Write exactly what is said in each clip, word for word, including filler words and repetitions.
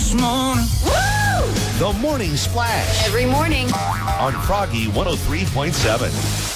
this morning. Woo! The Morning Splash. Every morning. On Froggy one oh three point seven.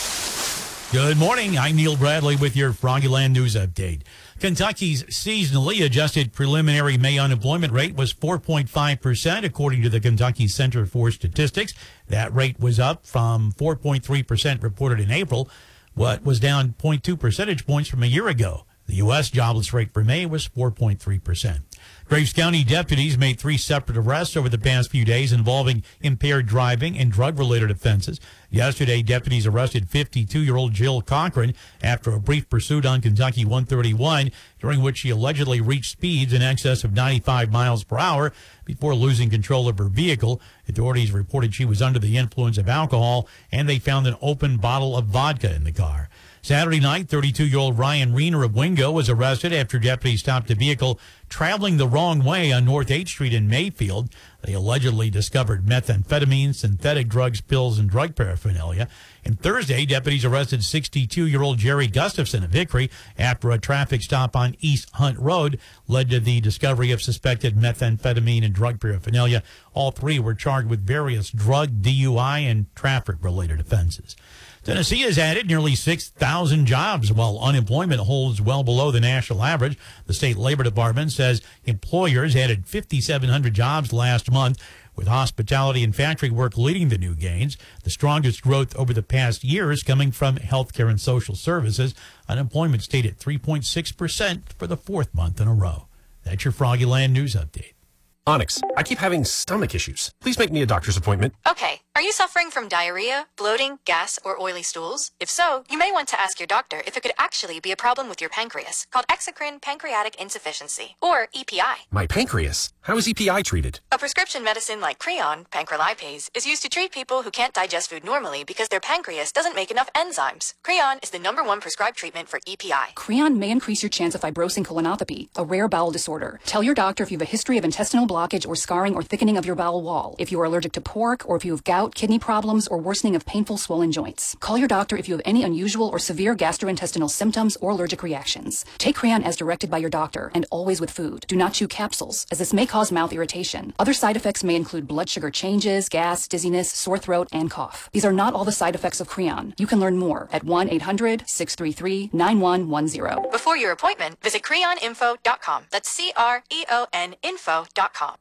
Good morning. I'm Neil Bradley with your Froggyland News Update. Kentucky's seasonally adjusted preliminary May unemployment rate was four point five percent, according to the Kentucky Center for Statistics. That rate was up from four point three percent reported in April, what was down zero point two percentage points from a year ago. The U S jobless rate for May was four point three percent. Graves County deputies made three separate arrests over the past few days involving impaired driving and drug-related offenses. Yesterday, deputies arrested fifty-two-year-old Jill Cochran after a brief pursuit on Kentucky one thirty-one, during which she allegedly reached speeds in excess of ninety-five miles per hour before losing control of her vehicle. Authorities reported she was under the influence of alcohol, and they found an open bottle of vodka in the car. Saturday night, thirty-two-year-old Ryan Reener of Wingo was arrested after deputies stopped a vehicle traveling the wrong way on North eighth Street in Mayfield. They allegedly discovered methamphetamine, synthetic drugs, pills, and drug paraphernalia. And Thursday, deputies arrested sixty-two-year-old Jerry Gustafson of Hickory after a traffic stop on East Hunt Road led to the discovery of suspected methamphetamine and drug paraphernalia. All three were charged with various drug, D U I, and traffic-related offenses. Tennessee has added nearly six thousand jobs while unemployment holds well below the national average. The state labor department says employers added five thousand seven hundred jobs last month, with hospitality and factory work leading the new gains. The strongest growth over the past year is coming from healthcare and social services. Unemployment stayed at three point six percent for the fourth month in a row. That's your Froggyland News Update. Onyx, I keep having stomach issues. Please make me a doctor's appointment. Okay. Are you suffering from diarrhea, bloating, gas, or oily stools? If so, you may want to ask your doctor if it could actually be a problem with your pancreas, called exocrine pancreatic insufficiency, or E P I. My pancreas? How is E P I treated? A prescription medicine like Creon, pancrelipase, is used to treat people who can't digest food normally because their pancreas doesn't make enough enzymes. Creon is the number one prescribed treatment for E P I. Creon may increase your chance of fibrosing colonopathy, a rare bowel disorder. Tell your doctor if you have a history of intestinal blockage or scarring or thickening of your bowel wall, if you are allergic to pork, or if you have gout, kidney problems, or worsening of painful swollen joints. Call your doctor if you have any unusual or severe gastrointestinal symptoms or allergic reactions. Take Creon as directed by your doctor, and always with food. Do not chew capsules, as this may cause mouth irritation. Other side effects may include blood sugar changes, gas, dizziness, sore throat, and cough. These are not all the side effects of Creon. You can learn more at one eight hundred, six three three, nine one one zero. Before your appointment, visit creon info dot com. That's C R E O N info dot com.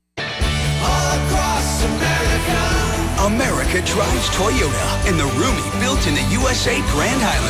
All across America. America drives Toyota, and the roomy built in the U S A Grand Highlands.